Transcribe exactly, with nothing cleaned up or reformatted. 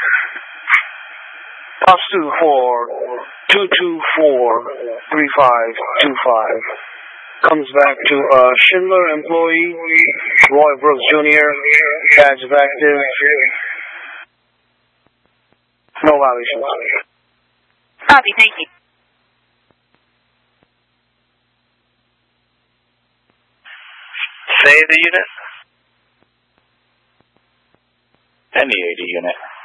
Box two four two two four three five two five. Comes back to uh, Schindler employee, Roy Brooks Junior Badge is active. No violations. Copy, thank you. Say the unit. Any eighty unit.